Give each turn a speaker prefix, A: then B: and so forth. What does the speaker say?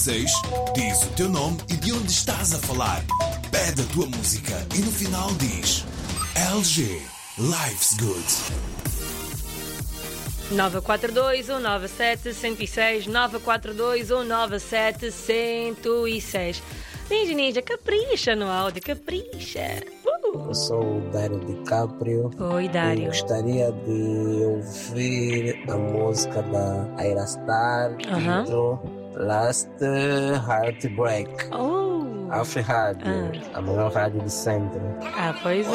A: 6, diz o teu nome e de onde estás a falar. Pede a tua música e no final diz LG Life's Good.
B: 942 197 106 942 197 106. Ninja, capricha no áudio, capricha.
C: Eu sou o Dário DiCaprio.
B: Oi, Dário.
C: E gostaria de ouvir a música da Aerostar, título Last Heartbreak.
B: Oh.
C: Afri Rádio, a maior rádio do centro.
B: Pois é.